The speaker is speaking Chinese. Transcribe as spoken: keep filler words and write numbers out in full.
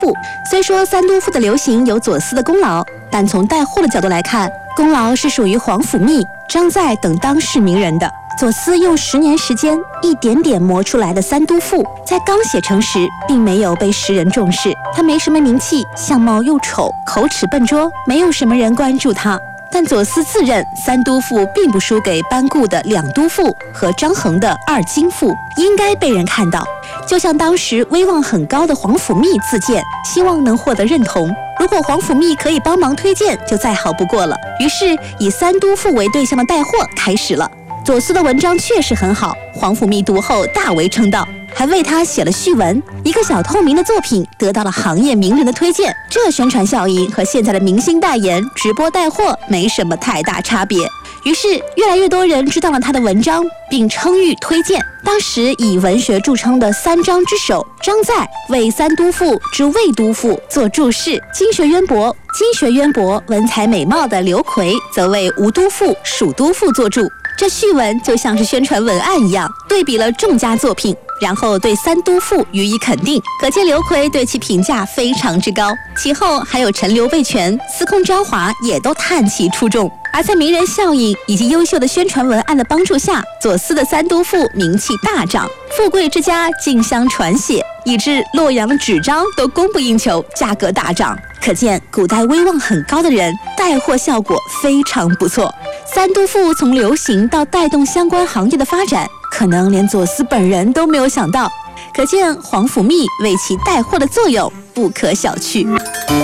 富。虽说三都富的流行有左思的功劳，但从带货的角度来看，功劳是属于皇甫谧、张载等当世名人的。左思用十年时间一点点磨出来的三都赋，在刚写成时并没有被时人重视，他没什么名气，相貌又丑，口齿笨拙，没有什么人关注他。但左思自认三都赋并不输给班固的两都赋和张衡的二京赋，应该被人看到。就像当时威望很高的皇甫谧自荐，希望能获得认同。如果皇甫谧可以帮忙推荐，就再好不过了。于是以三都赋为对象的带货开始了。左思的文章确实很好，皇甫谧读后大为称道，还为他写了序文。一个小透明的作品得到了行业名人的推荐，这宣传效应和现在的明星代言、直播带货没什么太大差别。于是越来越多人知道了他的文章，并称誉推荐。当时以文学著称的三章之首张载为三都赋之魏都赋做注释，经学渊博、经学渊博、文采美貌的刘奎则为吴都赋、蜀都赋作注。这序文就像是宣传文案一样，对比了众家作品，然后对三都赋予以肯定，可见刘奎对其评价非常之高。其后还有陈留备全、司空张华也都叹其出众。而在名人效应以及优秀的宣传文案的帮助下，左思的三都赋名气大涨，富贵之家竞相传写，以致洛阳的纸张都供不应求，价格大涨。可见古代威望很高的人带货效果非常不错。三都赋从流行到带动相关行业的发展，可能连左思本人都没有想到，可见皇甫谧为其带货的作用不可小觑。